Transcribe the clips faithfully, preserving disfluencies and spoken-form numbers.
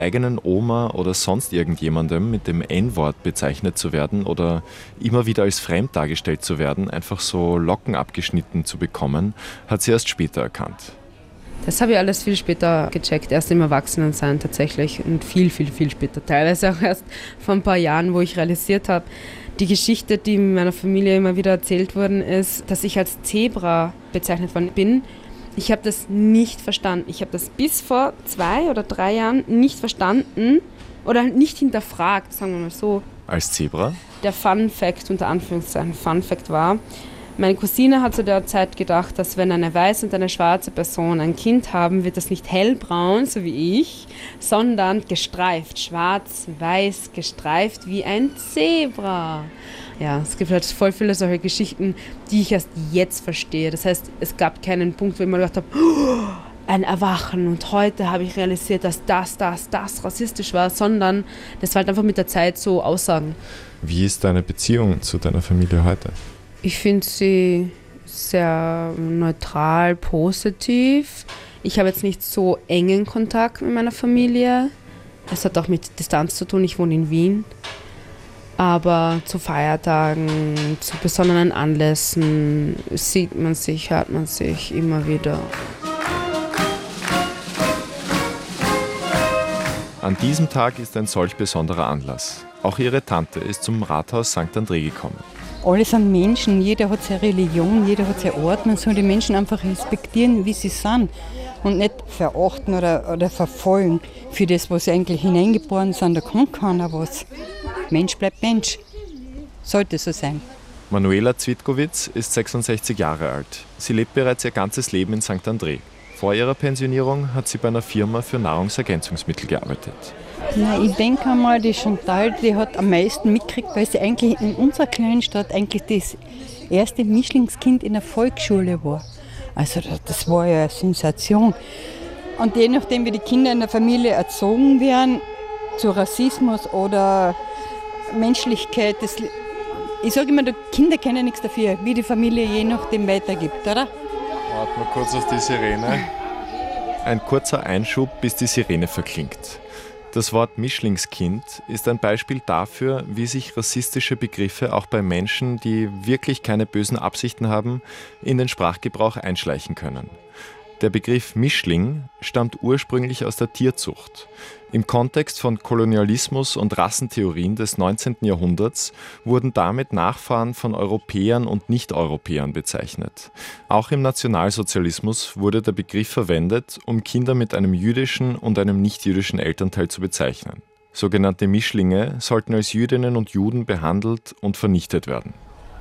eigenen Oma oder sonst irgendjemandem mit dem En-Wort bezeichnet zu werden oder immer wieder als fremd dargestellt zu werden, einfach so Locken abgeschnitten zu bekommen, hat sie erst später erkannt. Das habe ich alles viel später gecheckt, erst im Erwachsenensein tatsächlich und viel, viel, viel später. Teilweise auch erst vor ein paar Jahren, wo ich realisiert habe, die Geschichte, die in meiner Familie immer wieder erzählt worden ist, dass ich als Zebra bezeichnet worden bin. Ich habe das nicht verstanden. Ich habe das bis vor zwei oder drei Jahren nicht verstanden oder nicht hinterfragt, sagen wir mal so. Als Zebra? Der Fun Fact, unter Anführungszeichen, Fun Fact war, meine Cousine hat zu der Zeit gedacht, dass wenn eine weiße und eine schwarze Person ein Kind haben, wird das nicht hellbraun, so wie ich, sondern gestreift, schwarz-weiß gestreift wie ein Zebra. Ja, es gibt halt voll viele solche Geschichten, die ich erst jetzt verstehe. Das heißt, es gab keinen Punkt, wo ich mir gedacht habe, oh, ein Erwachen und heute habe ich realisiert, dass das, das, das rassistisch war, sondern das war halt einfach mit der Zeit so Aussagen. Wie ist deine Beziehung zu deiner Familie heute? Ich finde sie sehr neutral, positiv. Ich habe jetzt nicht so engen Kontakt mit meiner Familie. Es hat auch mit Distanz zu tun. Ich wohne in Wien. Aber zu Feiertagen, zu besonderen Anlässen sieht man sich, hört man sich immer wieder. An diesem Tag ist ein solch besonderer Anlass. Auch ihre Tante ist zum Rathaus Sankt André gekommen. Alle sind Menschen, jeder hat seine Religion, jeder hat seine Art. Man soll die Menschen einfach respektieren, wie sie sind und nicht verachten oder, oder verfolgen für das, was sie eigentlich hineingeboren sind. Da kann keiner was. Mensch bleibt Mensch. Sollte so sein. Manuela Cvitkowicz ist sechsundsechzig Jahre alt. Sie lebt bereits ihr ganzes Leben in Sankt André. Vor ihrer Pensionierung hat sie bei einer Firma für Nahrungsergänzungsmittel gearbeitet. Na, ich denke einmal, die Chantal, die hat am meisten mitgekriegt, weil sie eigentlich in unserer kleinen Stadt eigentlich das erste Mischlingskind in der Volksschule war. Also das war ja eine Sensation. Und je nachdem, wie die Kinder in der Familie erzogen werden, zu Rassismus oder Menschlichkeit, das, ich sage immer, die Kinder kennen nichts dafür, wie die Familie je nachdem weitergibt, oder? Warten wir kurz auf die Sirene. Ein kurzer Einschub, bis die Sirene verklingt. Das Wort Mischlingskind ist ein Beispiel dafür, wie sich rassistische Begriffe auch bei Menschen, die wirklich keine bösen Absichten haben, in den Sprachgebrauch einschleichen können. Der Begriff Mischling stammt ursprünglich aus der Tierzucht. Im Kontext von Kolonialismus und Rassentheorien des neunzehnten Jahrhunderts wurden damit Nachfahren von Europäern und Nicht-Europäern bezeichnet. Auch im Nationalsozialismus wurde der Begriff verwendet, um Kinder mit einem jüdischen und einem nicht-jüdischen Elternteil zu bezeichnen. Sogenannte Mischlinge sollten als Jüdinnen und Juden behandelt und vernichtet werden.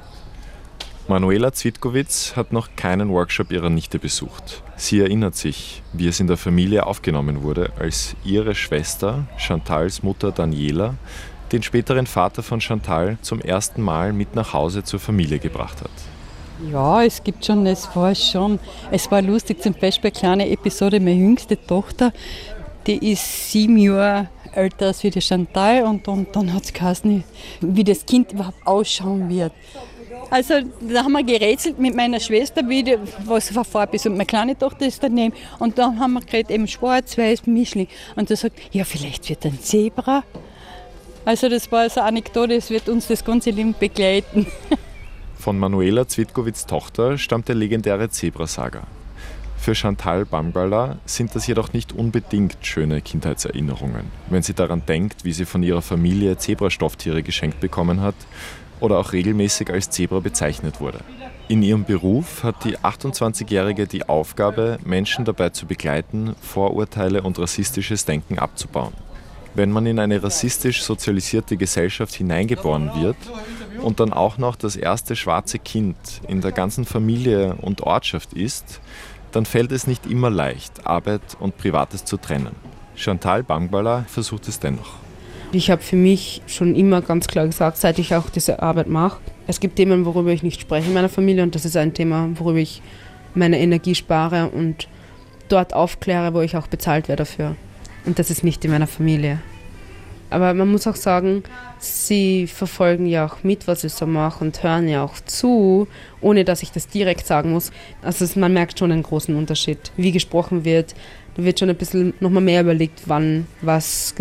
Manuela Cvitkowicz hat noch keinen Workshop ihrer Nichte besucht. Sie erinnert sich, wie es in der Familie aufgenommen wurde, als ihre Schwester, Chantals Mutter Daniela, den späteren Vater von Chantal zum ersten Mal mit nach Hause zur Familie gebracht hat. Ja, es gibt schon, es war schon, es war lustig, zum Beispiel eine kleine Episode, meine jüngste Tochter, die ist sieben Jahre älter als wie die Chantal und, und dann hat es geheißen, wie das Kind überhaupt ausschauen wird. Also da haben wir gerätselt mit meiner Schwester, wie die, was für Farbe ist. Und meine kleine Tochter ist daneben. Und dann haben wir geredet, eben schwarz-weiß Mischling. Und da sagt, ja, vielleicht wird ein Zebra. Also das war so eine Anekdote, das wird uns das ganze Leben begleiten. Von Manuela Cvitkowicz' Tochter stammt der legendäre Zebrasaga. Für Chantal Bangbala sind das jedoch nicht unbedingt schöne Kindheitserinnerungen, wenn sie daran denkt, wie sie von ihrer Familie Zebrastofftiere geschenkt bekommen hat oder auch regelmäßig als Zebra bezeichnet wurde. In ihrem Beruf hat die achtundzwanzigjährige die Aufgabe, Menschen dabei zu begleiten, Vorurteile und rassistisches Denken abzubauen. Wenn man in eine rassistisch sozialisierte Gesellschaft hineingeboren wird und dann auch noch das erste schwarze Kind in der ganzen Familie und Ortschaft ist, dann fällt es nicht immer leicht, Arbeit und Privates zu trennen. Chantal Bangbala versucht es dennoch. Ich habe für mich schon immer ganz klar gesagt, seit ich auch diese Arbeit mache, es gibt Themen, worüber ich nicht spreche in meiner Familie und das ist ein Thema, worüber ich meine Energie spare und dort aufkläre, wo ich auch bezahlt werde dafür. Und das ist nicht in meiner Familie. Aber man muss auch sagen, sie verfolgen ja auch mit, was ich so mache und hören ja auch zu, ohne dass ich das direkt sagen muss. Also man merkt schon einen großen Unterschied, wie gesprochen wird. Da wird schon ein bisschen nochmal mehr überlegt, wann was